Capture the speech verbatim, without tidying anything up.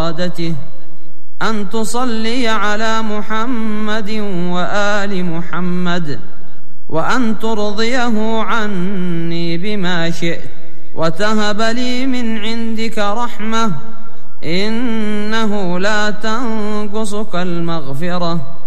إرادته أن تصلي على محمد وآل محمد، وأن ترضيه عني بما شئت، وتهب لي من عندك رحمة إنه لا تنقصك المغفرة.